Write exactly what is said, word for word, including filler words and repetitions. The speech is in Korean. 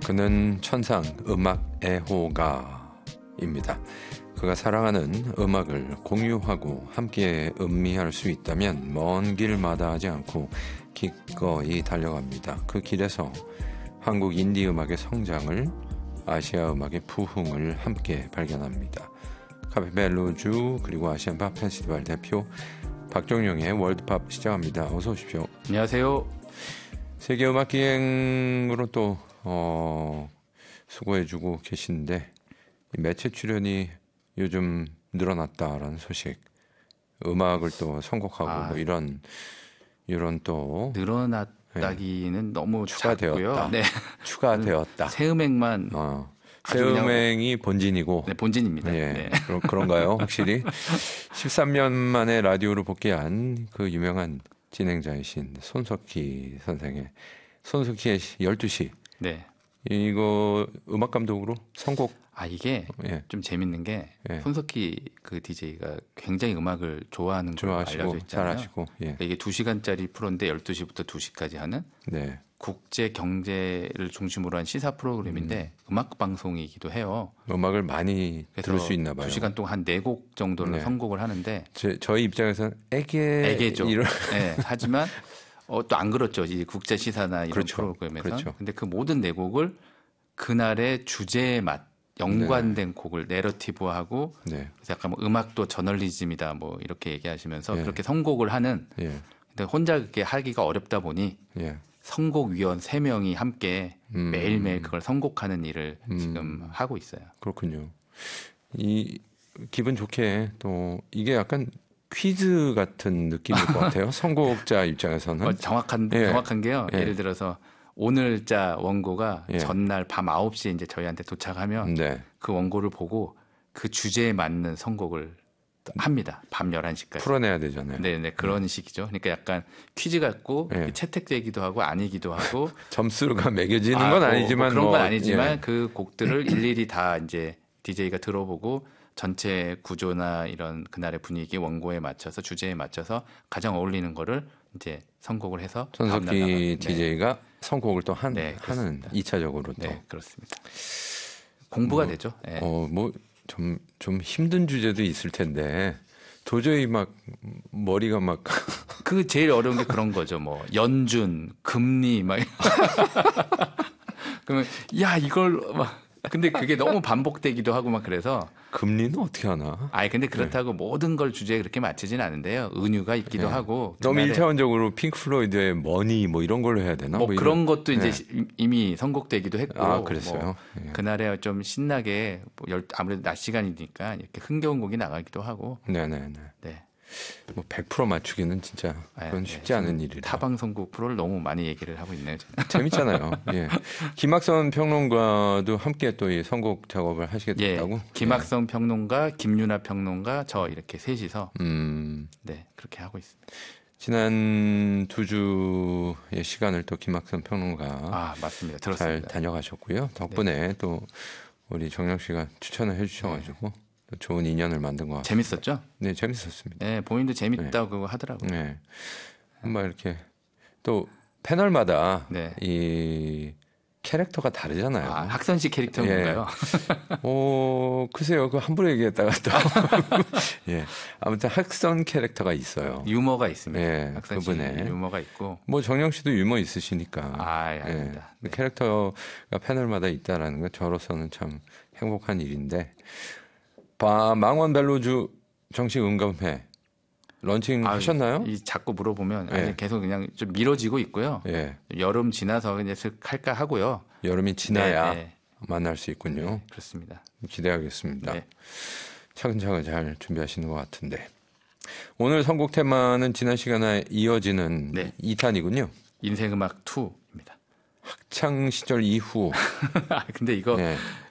그는 천상 음악 애호가입니다. 그가 사랑하는 음악을 공유하고 함께 음미할 수 있다면 먼 길마다 하지 않고 기꺼이 달려갑니다. 그 길에서 한국 인디 음악의 성장을, 아시아 음악의 부흥을 함께 발견합니다. 카페벨로주 그리고 아시안 팝 페스티벌 대표 박종영의 월드팝 시작합니다. 어서 오십시오. 안녕하세요. 세계 음악 기행으로 또 어, 수고해주고 계신데 매체 출연이 요즘 늘어났다라는 소식. 음악을 또 선곡하고 아, 뭐 이런 이런 또 늘어났다기는 네. 너무 추가되었다. 작고요. 네. 추가되었다. 새 음악만 어. 새 음행이 본진이고. 네, 본진입니다. 예, 네. 그러, 그런가요? 확실히 십삼 년 만에 라디오로 복귀한 그 유명한 진행자이신 손석희 선생의 손석희의 열두 시. 네. 이거 음악 감독으로 선곡. 아 이게 예. 좀 재밌는 게 예. 손석희 그 디제이가 굉장히 음악을 좋아하는 걸로 알려져 있잖아요. 잘하시고. 예. 그러니까 이게 두 시간짜리 프로인데 열두 시부터 두 시까지 하는 네. 국제 경제를 중심으로 한 시사 프로그램인데 음. 음악 방송이기도 해요. 음악을 많이 들을 수 있나 봐요. 두 시간 동안 한 네 곡 정도를 네. 선곡을 하는데 제, 저희 입장에서는 애게 애게죠. 이런... 네. 하지만 어, 또 안 그렇죠. 이 국제 시사나 이런 그렇죠. 프로그램에서. 그렇죠. 근데 그 모든 네 곡을 그날의 주제에 맞 연관된 네. 곡을 내러티브하고 네. 약간 뭐 음악도 저널리즘이다 뭐 이렇게 얘기하시면서 예. 그렇게 선곡을 하는. 예. 근데 혼자 그렇게 하기가 어렵다 보니 예. 선곡위원 세 명이 함께 음. 매일매일 그걸 선곡하는 일을 음. 지금 하고 있어요. 그렇군요. 이 기분 좋게 또 이게 약간 퀴즈 같은 느낌일 것 같아요. 선곡자 입장에서는. 어, 정확한 예. 정확한 게요. 예. 예를 들어서 오늘자 원고가 예. 전날 밤 아홉 시에 이제 저희한테 도착하면 네. 그 원고를 보고 그 주제에 맞는 선곡을 합니다. 밤 열한 시까지. 풀어내야 되잖아요. 네네. 그런 네. 식이죠. 그러니까 약간 퀴즈 같고 예. 채택되기도 하고 아니기도 하고 점수가 매겨지는 아, 건 뭐, 아니지만 뭐 그런 뭐, 건 아니지만 예. 그 곡들을 일일이 다 이제 디제이가 들어보고 전체 구조나 이런 그날의 분위기 원고에 맞춰서 주제에 맞춰서 가장 어울리는 거를 이제 선곡을 해서 손석희 디제이가 네. 선곡을 또 한, 네, 하는 이 차적으로 또. 네, 그렇습니다. 공부가 뭐, 되죠. 네. 어, 뭐 좀 좀 힘든 주제도 있을 텐데 도저히 막 머리가 막 그 제일 어려운 게 그런 거죠. 뭐 연준, 금리 막 그러면 야 이걸 막 근데 그게 너무 반복되기도 하고 막 그래서 금리는 어떻게 하나? 아니 근데 그렇다고 네. 모든 걸 주제에 그렇게 맞추진 않은데요. 은유가 있기도 네. 하고 너무 일차원적으로 핑크 플로이드의 머니 뭐 이런 걸로 해야 되나? 뭐, 뭐 그런 이런... 것도 이제 네. 이미 선곡되기도 했고 아 그랬어요. 뭐 네. 그날에 좀 신나게 아무래도 낮 시간이니까 이렇게 흥겨운 곡이 나가기도 하고. 네네네. 네. 뭐 백 퍼센트 맞추기는 진짜 그건 네, 쉽지 않은 일이라. 타방송국 프로를 너무 많이 얘기를 하고 있네요. 재밌잖아요. 예. 김학선 평론가도 함께 또 이 선곡 작업을 하시게 됐다고. 예. 김학선 예. 평론가, 김윤아 평론가, 저 이렇게 셋이서 음. 네 그렇게 하고 있습니다. 지난 두 주의 시간을 또 김학선 평론가 아 맞습니다. 들었습니다. 잘 다녀가셨고요. 덕분에 네. 또 우리 정영 씨가 추천을 해주셔가지고. 네. 좋은 인연을 만든 것 같습니다. 재밌었죠? 네, 재밌었습니다. 네, 본인도 재밌다고 네. 하더라고요. 네, 막 이렇게 또 패널마다 네. 이 캐릭터가 다르잖아요. 아, 학선 씨 캐릭터인가요? 예. 어, 글쎄요, 그 함부로 얘기했다가 또 예, 아무튼 학선 캐릭터가 있어요. 유머가 있습니다. 예, 학선 그분의 유머가 있고. 뭐 정영 씨도 유머 있으시니까. 아, 예, 아닙니다. 예, 네. 캐릭터가 패널마다 있다라는 건 저로서는 참 행복한 일인데. 바, 망원 벨로주 정식 음감회 런칭 아, 하셨나요? 이 자꾸 물어보면 예. 아니, 계속 그냥 좀 미뤄지고 있고요. 예. 여름 지나서 이제 슥 할까 하고요. 여름이 지나야 네, 네. 만날 수 있군요. 네, 그렇습니다. 기대하겠습니다. 네. 차근차근 잘 준비하시는 것 같은데 오늘 선곡 테마는 지난 시간에 이어지는 네. 이 탄이군요. 인생음악 이입니다. 학창 시절 이후. 근데 이거 네.